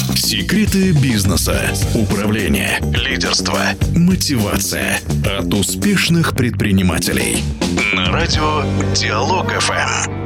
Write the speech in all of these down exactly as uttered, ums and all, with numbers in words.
Секреты бизнеса, управления, лидерства, мотивация от успешных предпринимателей. На радио Диалог эф эм.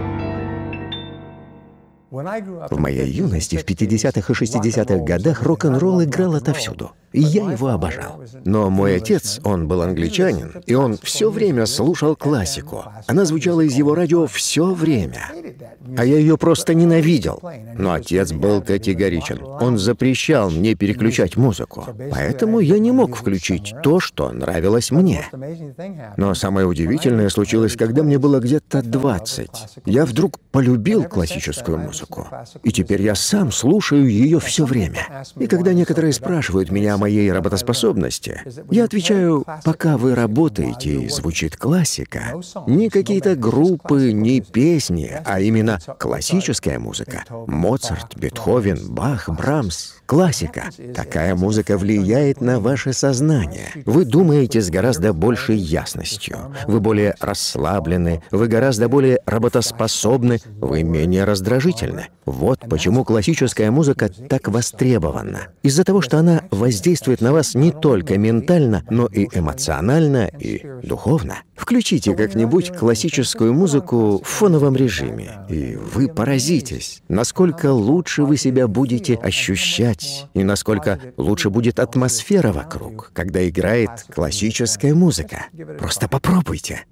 В моей юности, в пятидесятых и шестидесятых годах, рок-н-ролл играл отовсюду. И я его обожал. Но мой отец, он был англичанин, и он все время слушал классику. Она звучала из его радио все время. А я ее просто ненавидел. Но отец был категоричен. Он запрещал мне переключать музыку. Поэтому я не мог включить то, что нравилось мне. Но самое удивительное случилось, когда мне было где-то двадцать. Я вдруг полюбил классическую музыку. И теперь я сам слушаю ее все время. И когда некоторые спрашивают меня о моей работоспособности, я отвечаю: пока вы работаете и звучит классика, не какие-то группы, не песни, а именно классическая музыка. Моцарт, Бетховен, Бах, Брамс. Классика. Такая музыка влияет на ваше сознание. Вы думаете с гораздо большей ясностью. Вы более расслаблены, вы гораздо более работоспособны, вы менее раздражительны. Вот почему классическая музыка так востребована. Из-за того, что она воздействует на вас не только ментально, но и эмоционально, и духовно. Включите как-нибудь классическую музыку в фоновом режиме, и вы поразитесь, насколько лучше вы себя будете ощущать, и насколько лучше будет атмосфера вокруг, когда играет классическая музыка. Просто попробуйте.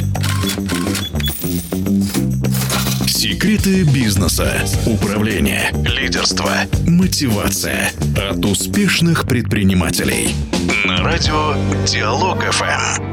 Секреты бизнеса, управления, лидерства, мотивация от успешных предпринимателей. На радио Диалог эф эм.